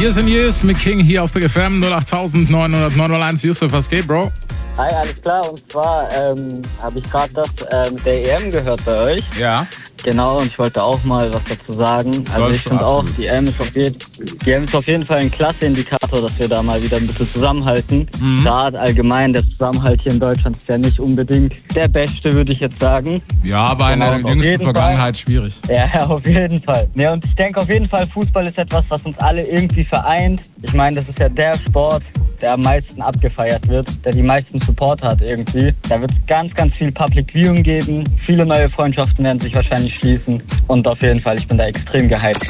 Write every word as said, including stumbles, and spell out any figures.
Years and Years mit King hier auf Big F M null acht neun null neun null eins. Yusuf, was geht, Bro? Hi, alles klar. Und zwar ähm, habe ich gerade das äh, mit der E M gehört bei euch. Ja. Genau, und ich wollte auch mal was dazu sagen. Sollst also ich finde auch, absolut. die E M, ist auf jeden, die E M ist auf jeden Fall ein klasse Indikator, dass wir da mal wieder ein bisschen zusammenhalten. Mhm. Gerade allgemein, der Zusammenhalt hier in Deutschland ist ja nicht unbedingt der beste, würde ich jetzt sagen. Ja, aber in Genau, der und auf jüngsten jeden Vergangenheit schwierig. Ja, ja, auf jeden Fall. Ja, und ich denke auf jeden Fall, Fußball ist etwas, was uns alle irgendwie vereint. Ich meine, das ist ja der Sport, der am meisten abgefeiert wird, der die meisten Support hat irgendwie. Da wird es ganz, ganz viel Public Viewing geben. Viele neue Freundschaften werden sich wahrscheinlich schließen. Und auf jeden Fall, ich bin da extrem gehypt.